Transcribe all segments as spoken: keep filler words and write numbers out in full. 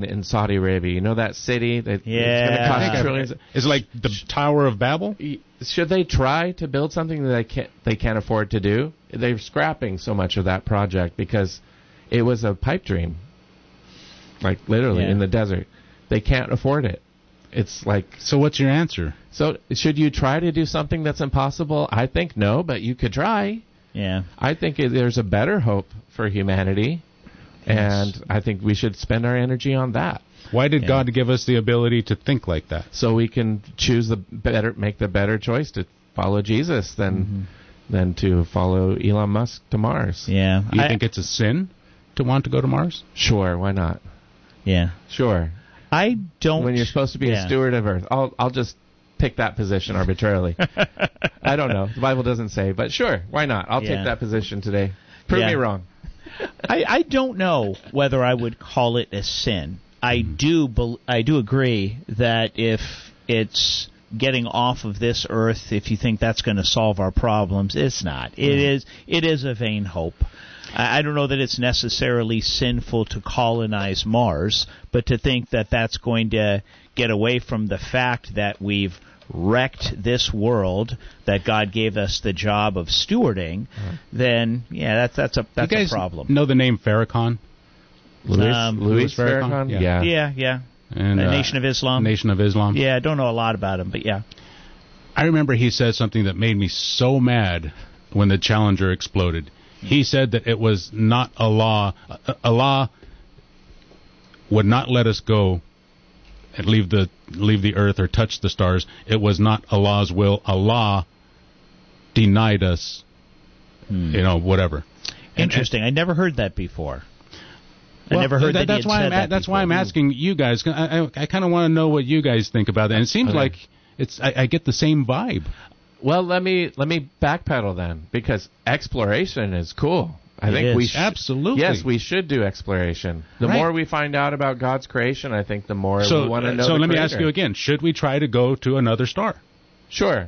in Saudi Arabia. You know that city? That Yeah. It's going to cost trillions. Is it like the Tower of Babel? Should they try to build something that they can't, they can't afford to do? They're scrapping so much of that project because it was a pipe dream. Like, literally, Yeah. in the desert. They can't afford it. It's like... So what's your answer? So, should you try to do something that's impossible? I think no, but you could try. Yeah. I think it, there's a better hope for humanity, and Yes. I think we should spend our energy on that. Why did Yeah. God give us the ability to think like that? So we can choose the better, make the better choice to follow Jesus than Mm-hmm. than to follow Elon Musk to Mars. Yeah. Do you I- think it's a sin to want to go to Mars? Sure, why not? Yeah. Sure. I don't... When you're supposed to be yeah. a steward of Earth, I'll I'll just pick that position arbitrarily. I don't know. The Bible doesn't say, but sure, why not? I'll Yeah. take that position today. Prove Yeah. me wrong. I, I don't know whether I would call it a sin. I do bel I do agree that if it's getting off of this earth, if you think that's going to solve our problems, it's not. It is it is a vain hope. I, I don't know that it's necessarily sinful to colonize Mars, but to think that that's going to get away from the fact that we've wrecked this world that God gave us the job of stewarding, then yeah, that's that's a that's you guys a problem. know the name Farrakhan? Louis, Um, Louis Louis Farrakhan? Farrakhan? Yeah. Yeah. Yeah, yeah. And, The uh, Nation of Islam. Nation of Islam. Yeah, I don't know a lot about him, but yeah. I remember he said something that made me so mad when the Challenger exploded. He said that it was not Allah. Uh, Allah would not let us go and leave the leave the earth or touch the stars. It was not Allah's will. Allah denied us, Hmm. you know, whatever. And- Interesting. I never heard that before. I Well, never heard that, that's he had why said I'm that a- that's why I'm before. asking you guys. I, I, I kind of want to know what you guys think about that. And it seems Okay. like it's I, I get the same vibe. Well, let me let me backpedal then, because exploration is cool. I It think is. we sh- Absolutely. yes, we should do exploration. The Right. more we find out about God's creation, I think the more So, we want to uh, know. so the let me Creator. ask you again: should we try to go to another star? Sure.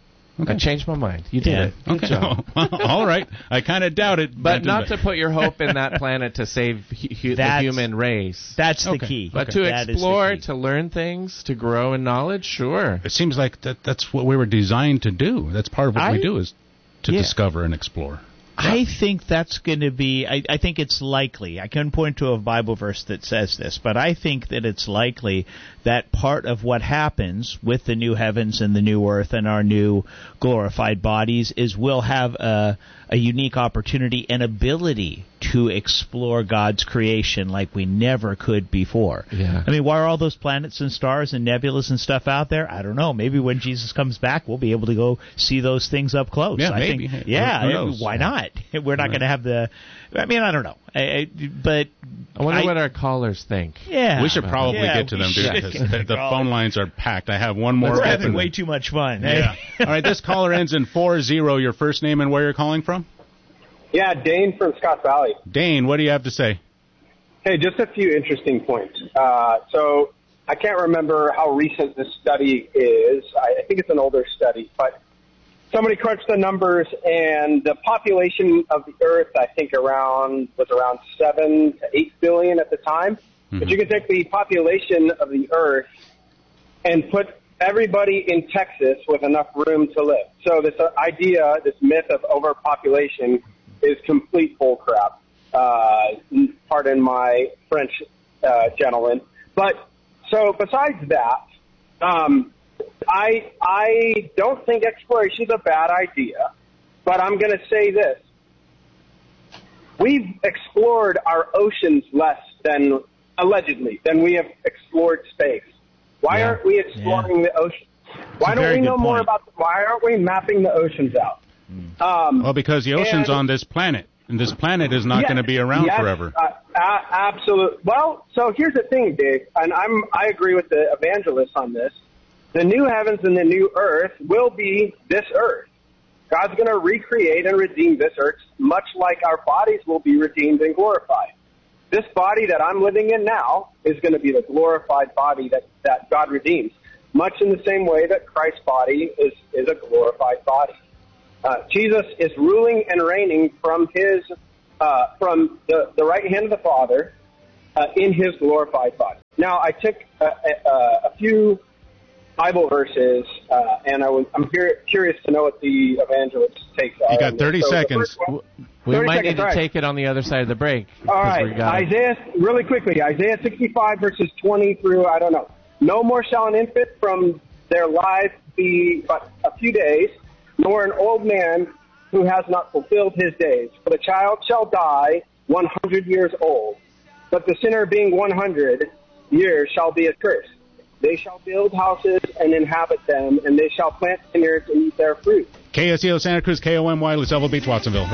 I changed my mind. You did Yeah. it. Good Okay. job. All right. I kind of doubt it, But not to put your hope in that planet to save hu- hu- the That's- human race. That's the Okay. key. But Okay. to That is the explore, key. to learn things, to grow in knowledge, sure. It seems like that that's what we were designed to do. That's part of what I- we do is to Yeah. discover and explore. I think that's going to be, I, I think it's likely, I can point to a Bible verse that says this, but I think that it's likely that part of what happens with the new heavens and the new earth and our new glorified bodies is we'll have a, a unique opportunity and ability to explore God's creation like we never could before. Yeah. I mean, why are all those planets and stars and nebulas and stuff out there? I don't know. Maybe when Jesus comes back, we'll be able to go see those things up close. Yeah, I maybe. Think, Who- yeah, who knows? why not? We're not going to have the. I mean, I don't know, I, I, but I wonder I- what our callers think. yeah, We should probably Yeah, get to we them, dude, should because get the, to the call phone it. lines are packed. I have one more. We're having open. way too much fun. Yeah. All right, this caller ends in four zero. Your first name and where you're calling from? Yeah, Dane from Scotts Valley. Dane, what do you have to say? Hey, just a few interesting points. Uh, so I can't remember how recent this study is. I, I think it's an older study, but somebody crunched the numbers, and the population of the Earth, I think, around was around seven to eight billion at the time. Mm-hmm. But you can take the population of the Earth and put everybody in Texas with enough room to live. So this uh, idea, this myth of overpopulation, is complete bullcrap. Uh, pardon my French, uh, gentlemen. But so besides that, um, I I don't think exploration is a bad idea. But I'm going to say this: we've explored our oceans less than allegedly than we have explored space. Why Yeah. aren't we exploring the ocean? Why a don't very we know good more point. about? Why aren't we mapping the oceans out? Um, Well, because the ocean's and- on this planet, and this planet is not Yes, going to be around yes, forever. Uh, uh, absolutely. Well, so here's the thing, Dave, and I'm I agree with the evangelist on this. The new heavens and the new earth will be this earth. God's going to recreate and redeem this earth, much like our bodies will be redeemed and glorified. This body that I'm living in now is going to be the glorified body that, that God redeems, much in the same way that Christ's body is, is a glorified body. Uh, Jesus is ruling and reigning from his uh, from the, the right hand of the Father, uh, in his glorified body. Now, I took uh, uh, a few Bible verses, uh, and I was, I'm cur- curious to know what the evangelist takes are. You got thirty so seconds. One, we thirty might seconds, need to right. take it on the other side of the break. All right, Isaiah, really quickly, Isaiah sixty-five, verses twenty through, I don't know. No more shall an infant from their life be but a few days, nor an old man who has not fulfilled his days. For the child shall die one hundred years old, but the sinner being one hundred years shall be accursed. They shall build houses and inhabit them, and they shall plant vineyards and eat their fruit. K S E O Santa Cruz, K O M Y, LaSelva Beach, Watsonville.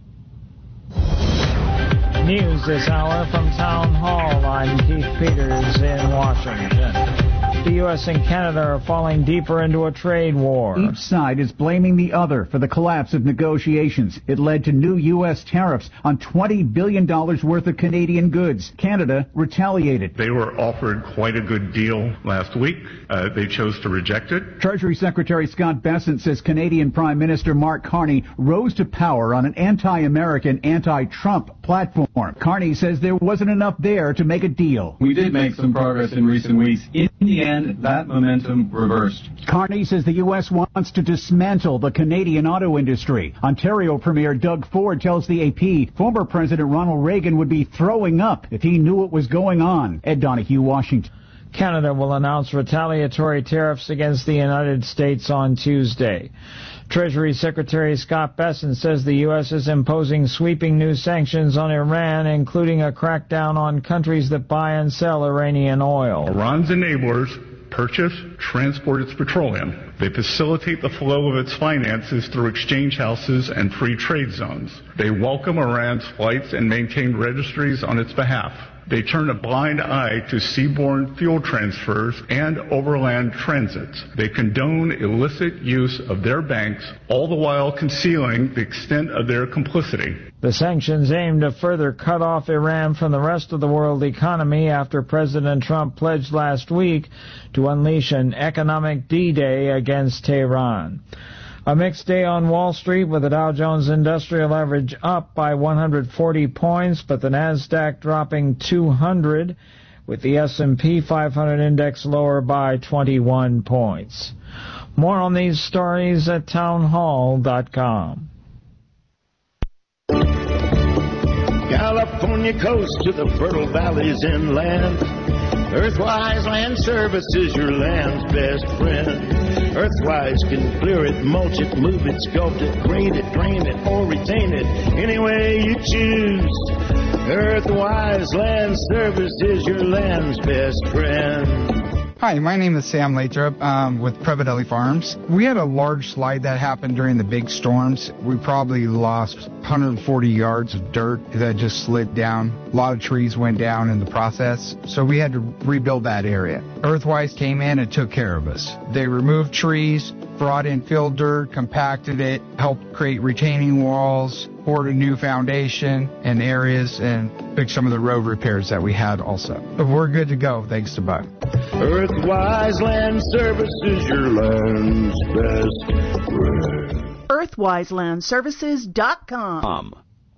News this hour from Town Hall. I'm Keith Peters in Washington. The U S and Canada are falling deeper into a trade war. Each side is blaming the other for the collapse of negotiations. It led to new U S tariffs on twenty billion dollars worth of Canadian goods. Canada retaliated. They were offered quite a good deal last week. Uh, they chose to reject it. Treasury Secretary Scott Bessent says Canadian Prime Minister Mark Carney rose to power on an anti-American, anti-Trump platform. Carney says there wasn't enough there to make a deal. We did make some progress in recent weeks. In the end, that momentum reversed. Carney says the U S wants to dismantle the Canadian auto industry. Ontario Premier Doug Ford tells the A P former President Ronald Reagan would be throwing up if he knew what was going on. Ed Donahue, Washington. Canada will announce retaliatory tariffs against the United States on Tuesday. Treasury Secretary Scott Bessent says the U S is imposing sweeping new sanctions on Iran, including a crackdown on countries that buy and sell Iranian oil. Iran's enablers purchase, transport its petroleum. They facilitate the flow of its finances through exchange houses and free trade zones. They welcome Iran's flights and maintain registries on its behalf. They turn a blind eye to seaborne fuel transfers and overland transits. They condone illicit use of their banks, all the while concealing the extent of their complicity. The sanctions aim to further cut off Iran from the rest of the world economy after President Trump pledged last week to unleash an economic D-Day against Tehran. A mixed day on Wall Street with the Dow Jones Industrial Average up by one hundred forty points, but the Nasdaq dropping two hundred, with the S and P five hundred index lower by twenty-one points. More on these stories at townhall dot com. California coast to the fertile valleys inland. Earthwise Land Services, your land's best friend. Earthwise can clear it, mulch it, move it, sculpt it, green it, drain it, or retain it, any way you choose. Earthwise Land Services, your land's best friend. Hi, my name is Sam Lathrop um, with Previdelli Farms. We had a large slide that happened during the big storms. We probably lost one hundred forty yards of dirt that just slid down. A lot of trees went down in the process, so we had to rebuild that area. Earthwise came in and took care of us. They removed trees, brought in fill dirt, compacted it, helped create retaining walls, poured a new foundation in areas, and fixed some of the road repairs that we had also. But we're good to go, thanks to Bud. Earthwise Land Services, your land's best friend. Earthwise Land Services dot com.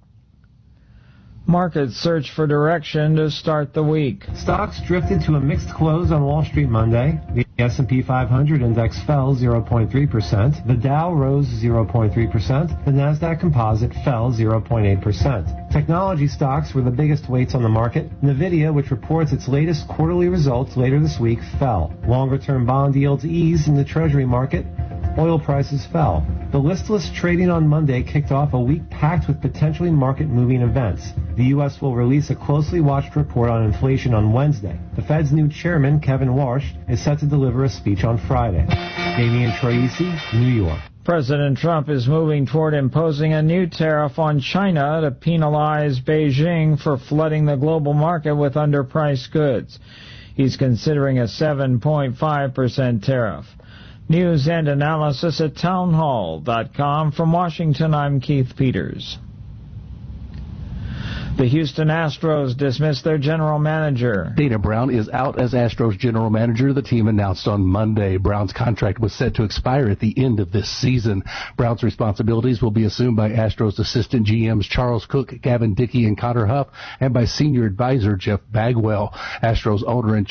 Markets search for direction to start the week. Stocks drifted to a mixed close on Wall Street Monday. The S and P five hundred index fell zero point three percent. The Dow rose zero point three percent. The Nasdaq Composite fell zero point eight percent. Technology stocks were the biggest weights on the market. NVIDIA, which reports its latest quarterly results later this week, fell. Longer-term bond yields eased in the Treasury market. Oil prices fell. The listless trading on Monday kicked off a week packed with potentially market-moving events. The U S will release a closely watched report on inflation on Wednesday. The Fed's new chairman, Kevin Warsh, is set to deliver a speech on Friday. Damian Troisi, New York. President Trump is moving toward imposing a new tariff on China to penalize Beijing for flooding the global market with underpriced goods. He's considering a seven point five percent tariff. News and analysis at townhall dot com. From Washington, I'm Keith Peters. The Houston Astros dismissed their general manager. Dana Brown is out as Astros general manager, the team announced on Monday. Brown's contract was set to expire at the end of this season. Brown's responsibilities will be assumed by Astros assistant G Ms Charles Cook, Gavin Dickey, and Connor Huff, and by senior advisor Jeff Bagwell. Astros owner and